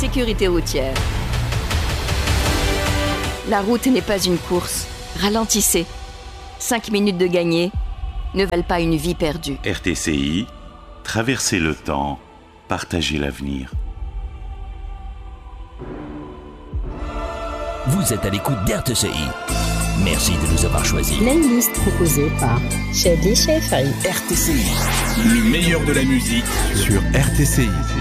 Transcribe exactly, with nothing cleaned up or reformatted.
sécurité routière. La route n'est pas une course. Ralentissez. Cinq minutes de gagné ne valent pas une vie perdue. R T C I, traverser le temps, partager l'avenir. Vous êtes à l'écoute d'R T C I. Merci de nous avoir choisis. Playlist proposée par Chadli Chaifari. R T C I. Le meilleur de la musique sur R T C I.